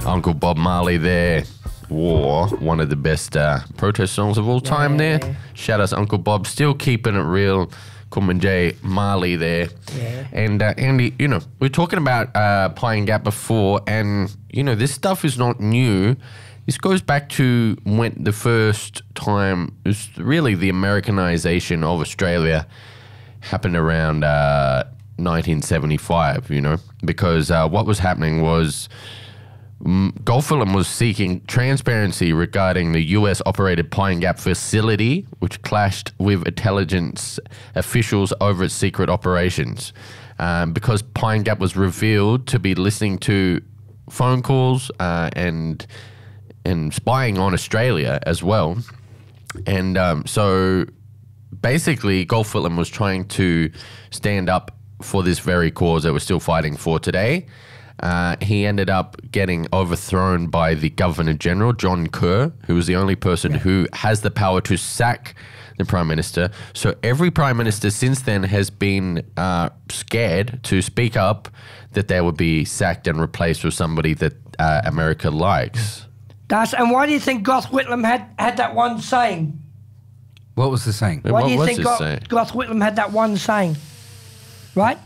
Uncle Bob Marley there. War, one of the best protest songs of all time there. Shout out to Uncle Bob, still keeping it real. Coolman J. Marley there. Yeah. And Andy, you know, we were talking about Pine Gap before, and, you know, this stuff is not new. This goes back to when the first time, it was really the Americanization of Australia happened around 1975, you know, because what was happening was Gulf Film was seeking transparency regarding the US-operated Pine Gap facility, which clashed with intelligence officials over its secret operations. Because Pine Gap was revealed to be listening to phone calls and spying on Australia as well. And so basically Gulf Film was trying to stand up for this very cause that we're still fighting for today. He ended up getting overthrown by the Governor-General, John Kerr, who was the only person who has the power to sack the Prime Minister. So every Prime Minister since then has been scared to speak up that they would be sacked and replaced with somebody that America likes. And why do you think Gough Whitlam had that one saying? What was the saying? Why do you think Gough Whitlam had that one saying? Right?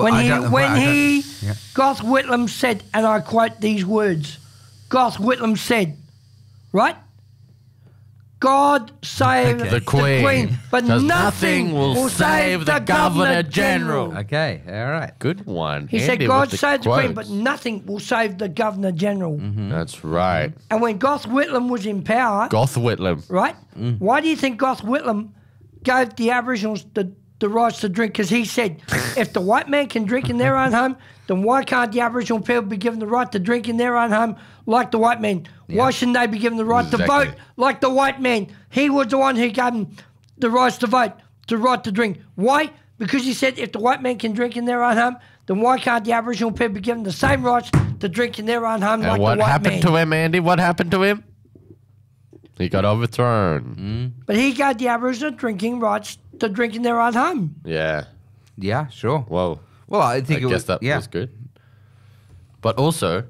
Gough Whitlam said, and I quote these words, Gough Whitlam said, right? God save the Queen, but nothing will save the Governor-General. Okay, all right. Good one. He said, God save the Queen, but nothing will save the Governor-General. Mm-hmm. That's right. And when Gough Whitlam was in power... Gough Whitlam. Right? Why do you think Gough Whitlam gave the Aboriginals the rights to drink? Because he said, if the white man can drink in their own home, then why can't the Aboriginal people be given the right to drink in their own home like the white man? Yeah. Why shouldn't they be given the right to vote like the white man? He was the one who gave them the rights to vote, the right to drink. Why? Because he said if the white man can drink in their own home, then why can't the Aboriginal people be given the same rights to drink in their own home like the white man? What happened to him, Andy? What happened to him? He got overthrown. But he gave the Aboriginal drinking rights to drink in their own home. Yeah. Yeah, sure. Well, I think guess that was good. But also,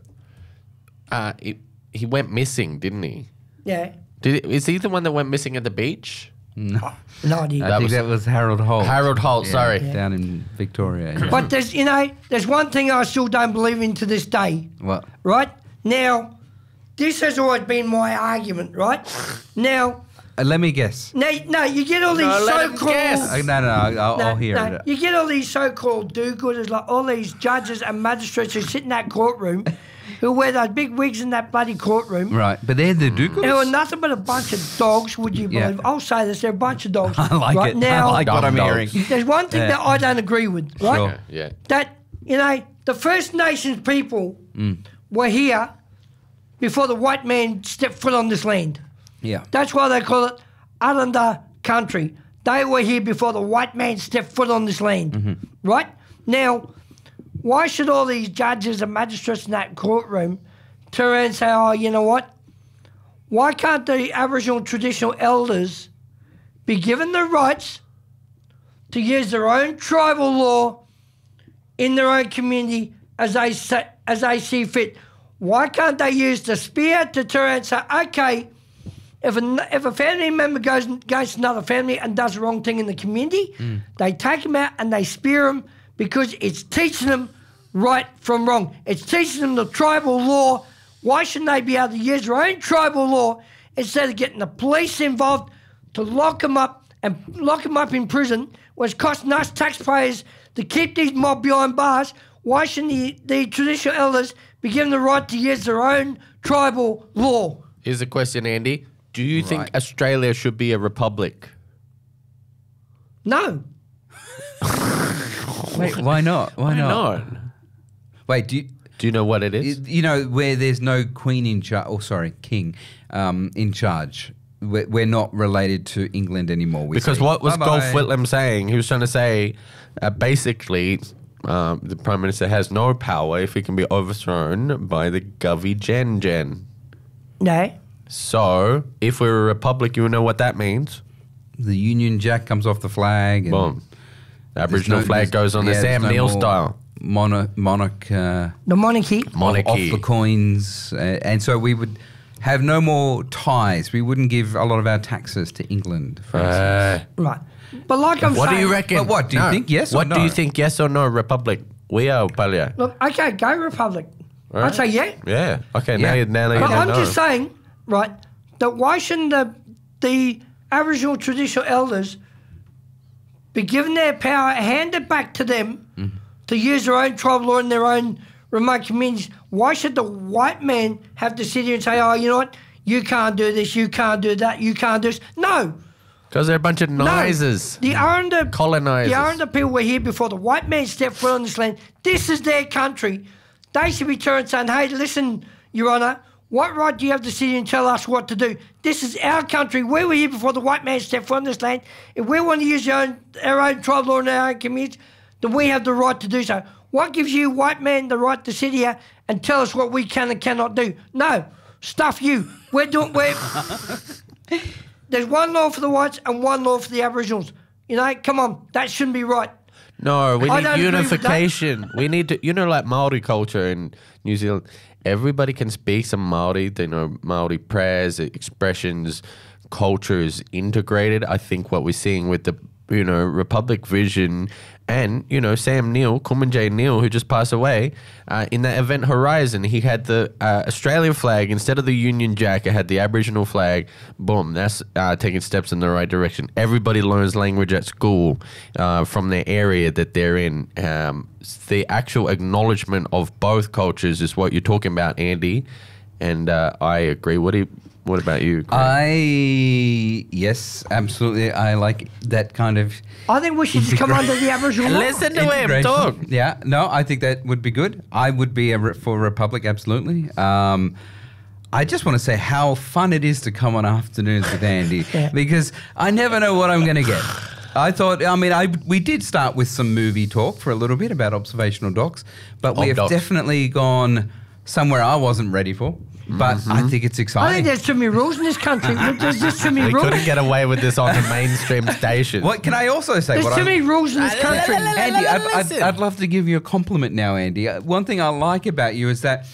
he went missing, didn't he? Yeah. Is he the one that went missing at the beach? No. No idea. I think that was Harold Holt. Harold Holt, sorry. Down in Victoria. Yeah. But there's one thing I still don't believe in to this day. What? Right? Now, this has always been my argument, right? Now... let me guess. No, you get all these so-called... I'll hear it. You get all these so-called do-gooders, like all these judges and magistrates who sit in that courtroom who wear those big wigs in that bloody courtroom. Right, but they're the do-gooders? Who are nothing but a bunch of dogs, would you believe? Yeah. I'll say this, they're a bunch of dogs. I like right? it. Now, I like what I'm hearing. There's one thing that I don't agree with, right? Sure. Yeah. That, the First Nations people were here before the white man stepped foot on this land. Yeah. That's why they call it Aranda country. They were here before the white man stepped foot on this land. Right? Now, why should all these judges and magistrates in that courtroom turn around and say, oh, you know what? Why can't the Aboriginal traditional elders be given the rights to use their own tribal law in their own community as they see fit? Why can't they use the spear to turn around and say, okay, if a family member goes against another family and does the wrong thing in the community, they take them out and they spear them because it's teaching them right from wrong. It's teaching them the tribal law. Why shouldn't they be able to use their own tribal law instead of getting the police involved to lock them up in prison, where it's costing us taxpayers to keep these mob behind bars? Why shouldn't the traditional elders be given the right to use their own tribal law? Here's a question, Andy. Do you think Australia should be a republic? No. Wait, why not? Why not? Wait, do you know what it is? You know, where there's no queen in charge, king in charge. We're not related to England anymore. Because what was Gough Whitlam saying? He was trying to say, basically, the Prime Minister has no power if he can be overthrown by the Governor-General. No. So, if we're a republic, you know what that means? The Union Jack comes off the flag. And boom. The Aboriginal flag goes on the Sam Neill style. monarch The monarchy. Monarchy. off the coins, and so we would have no more ties. We wouldn't give a lot of our taxes to England, for instance. Right. But like I'm What saying... do you reckon? But what, do you think yes or What do no? you think? Yes or no? Republic? We are Australia. Look, okay, go Republic. All right. I'd say yeah. Yeah. Okay. Yeah. Now you But I'm know. just saying, right, that why shouldn't the Aboriginal traditional elders be given their power, handed back to them to use their own tribal law in their own remote communities? Why should the white man have to sit here and say, oh, you know what, you can't do this, you can't do that, you can't do this? No. Because they're a bunch of No. nisers. The Aranda Colonisers. The Aranda people were here before the white man stepped foot on this land. This is their country. They should be turned saying, hey, listen, Your Honour, what right do you have to sit here and tell us what to do? This is our country. We were here before the white man stepped foot on this land. If we want to use our own tribal law in our own communities, then we have the right to do so. What gives you, white man, the right to sit here and tell us what we can and cannot do? No, stuff you. There's one law for the whites and one law for the Aboriginals. You know, come on, that shouldn't be right. No, we I need don't agree with that. unification. We need to, like Maori culture in New Zealand. Everybody can speak some Maori. They know Maori prayers, expressions, culture is integrated. I think what we're seeing with the, Republic Vision and, Sam Neill, Kumanjayi Neil, who just passed away, in that Event Horizon, he had the Australian flag. Instead of the Union Jack, it had the Aboriginal flag. Boom, that's taking steps in the right direction. Everybody learns language at school from their area that they're in. The actual acknowledgement of both cultures is what you're talking about, Andy, and I agree. What about you, Craig? Yes, absolutely. I like that kind of. I think we should just come under the Aboriginal law. Listen to him integration. talk. Yeah, no, I think that would be good. I would be for Republic, absolutely. I just want to say how fun it is to come on Afternoons with Andy because I never know what I'm going to get. We did start with some movie talk for a little bit about observational dogs, but we have definitely gone somewhere I wasn't ready for. But I think it's I exciting. think there's too many rules in this country. There's just too many We rules. couldn't get away with this on the mainstream station. What can I also say? There's too many rules in this country. Andy, I'd love to give you a compliment now, Andy. One thing I like about you is that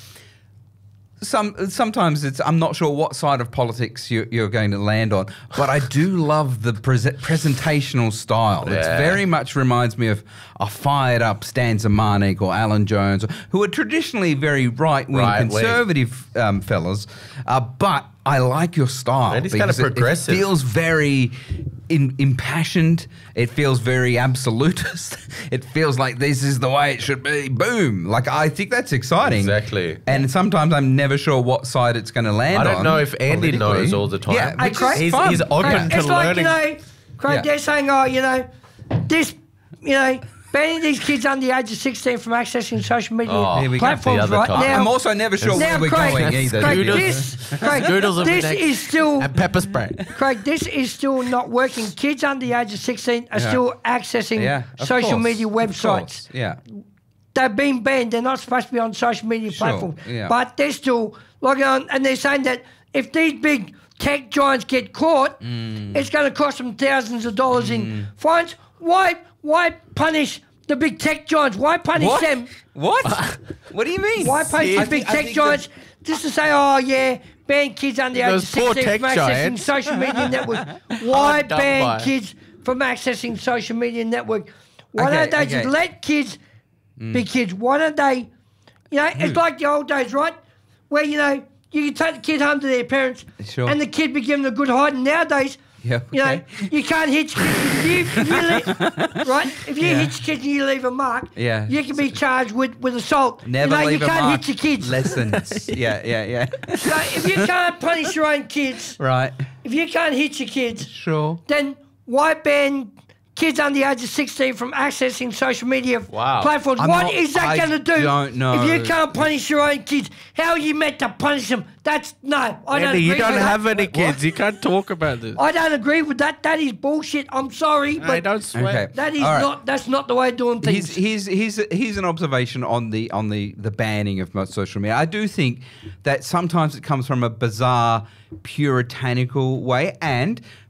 sometimes I'm not sure what side of politics you're going to land on, but I do love the presentational style. It very much reminds me of a fired up Stan Zemanek or Alan Jones, who are traditionally very right-wing conservative fellas, but I like your style. And he's kind of progressive. It feels very impassioned. It feels very absolutist. It feels like this is the way it should be. Boom. Like, I think that's exciting. Exactly. And sometimes I'm never sure what side it's going to land on. I don't know if Andy politically. knows all the time. Yeah, Hey, which Craig, is fun. He's open to It's like, learning. Craig, Yeah. they're saying, this, banning these kids under the age of 16 from accessing social media Here we go. platforms, The other right? top. Now, I'm also never sure where we're Craig, going either. Craig, Scooters will be this next. is still... And pepper spray. Craig, this is still not working. Kids under the age of 16 are still accessing of social course, media of websites. course, Yeah. They've been banned. They're not supposed to be on social media platforms. yeah. But they're still logging on, and they're saying that if these big tech giants get caught, it's going to cost them thousands of dollars in fines. Why punish the big tech giants? Why punish them? What? What do you mean? Why punish the big tech giants just to say, ban kids under the age of Those poor 16 tech from accessing giants. social media networks? Why Done ban by. kids from accessing social media network? Why Okay, don't they just okay. let kids be kids? Why don't they, it's like the old days, right? Where, you can take the kid home to their parents Sure. and the kid be given a good hiding. Nowadays, Yeah, okay. you can't hitch kids. If you hitch kids and you leave a mark, Yeah. you can be charged with assault. Never leave you a can't mark. hitch your kids. Lessons. yeah. So if you can't punish your own kids, Right. if you can't hit your kids, Sure. then why ban kids under the age of 16 from accessing social media Wow. platforms? What is that I going to do? don't know. If you can't punish your own kids, how are you meant to punish them? I don't Andy, agree you don't with have that. any kids. You can't talk about this. I don't agree with that. That is bullshit. I'm sorry, Hey, but don't sweat. Okay. that is All right. not. That's not the way of doing things. Here's an observation on the banning of most social media. I do think that sometimes it comes from a bizarre puritanical way, and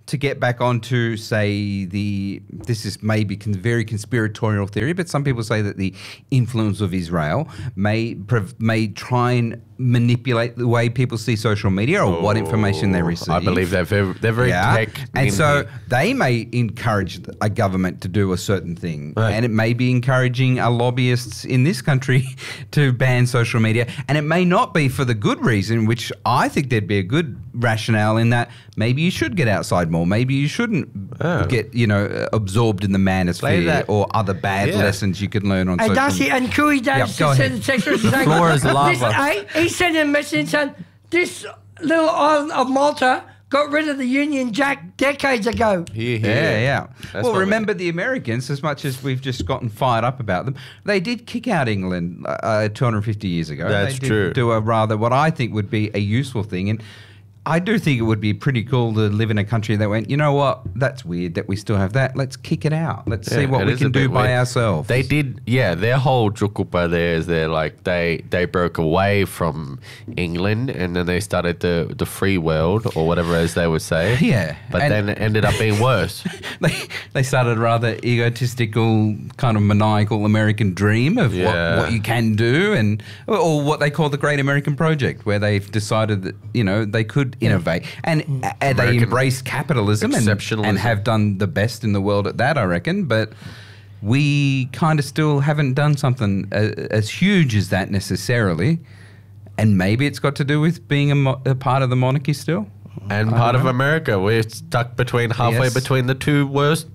to get back onto, say, this is maybe very conspiratorial theory, but some people say that the influence of Israel may try and manipulate the way people see social media or what information they receive. I believe they're very tech. And so they may encourage a government to do a certain thing. Right. And it may be encouraging our lobbyists in this country to ban social media. And it may not be for the good reason, which I think there'd be a good rationale in that maybe you should get outside more. Maybe you shouldn't get, absorbed in the manosphere or other bad lessons you can learn on social media. Darcy and Cooey Davis just said the text message saying, floor is lava. He sent a message saying, this little island of Malta got rid of the Union Jack decades ago. Yeah. Well, remember the Americans, as much as we've just gotten fired up about them, they did kick out England 250 years ago. That's they did true. Do what I think would be a useful thing. And I do think it would be pretty cool to live in a country that went, you know what, that's weird that we still have that. Let's kick it out. Let's see what we can do by ourselves. They did, their whole jukupa there is they broke away from England and then they started the free world or whatever as they would say. Yeah. But then it ended up being worse. They started a rather egotistical, kind of maniacal American dream of what you can do or what they call the Great American Project, where they've decided that, they could innovate. And they embraced capitalism and have done the best in the world at that, I reckon. But we kind of still haven't done something as huge as that necessarily. And maybe it's got to do with being a part of the monarchy still. And part of America. We're stuck halfway between the two worst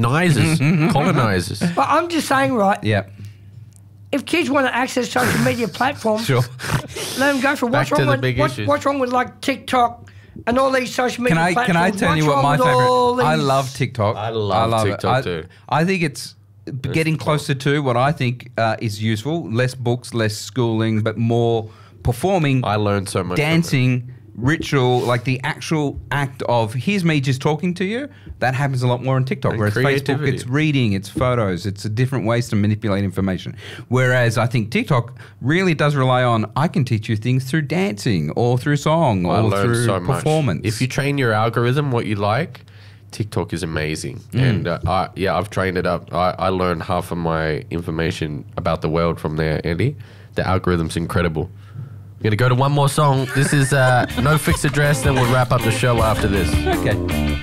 colonizers. But I'm just saying, right? Yeah. If kids want to access social media platforms, Sure. let them go for it. What's wrong with like TikTok and all these social media platforms? Can I tell you what my favorite? I love TikTok. I love TikTok too. I think it's getting closer to what I think is useful. Less books, less schooling, but more performing. I learned so much. Dancing, ritual, like the actual act of here's me just talking to you. That happens a lot more on TikTok. Whereas Facebook, it's reading, it's photos, it's different ways to manipulate information. Whereas I think TikTok really does rely on I can teach you things through dancing or through song or through performance. If you train your algorithm what you like, TikTok is amazing. And I've trained it up. I learned half of my information about the world from there, Andy. The algorithm's incredible. We're going to go to one more song. This is No Fixed Address, then we'll wrap up the show after this. Okay.